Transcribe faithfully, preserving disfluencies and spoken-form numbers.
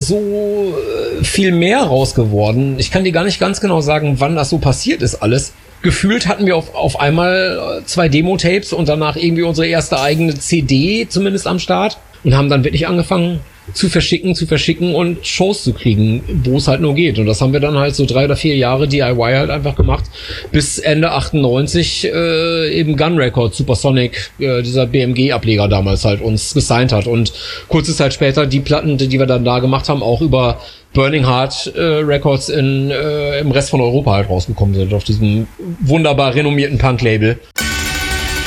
so äh, viel mehr raus geworden. Ich kann dir gar nicht ganz genau sagen, wann das so passiert ist alles. Gefühlt hatten wir auf, auf einmal zwei Demo-Tapes und danach irgendwie unsere erste eigene C D zumindest am Start und haben dann wirklich angefangen zu verschicken, zu verschicken und Shows zu kriegen, wo es halt nur geht. Und das haben wir dann halt so drei oder vier Jahre D I Y halt einfach gemacht, bis Ende achtundneunzig äh, eben Gun Records, Supersonic, äh, dieser B M G-Ableger damals halt uns gesigned hat. Und kurze Zeit später die Platten, die wir dann da gemacht haben, auch über Burning Heart äh, Records in, äh, im Rest von Europa halt rausgekommen sind, auf diesem wunderbar renommierten Punk-Label.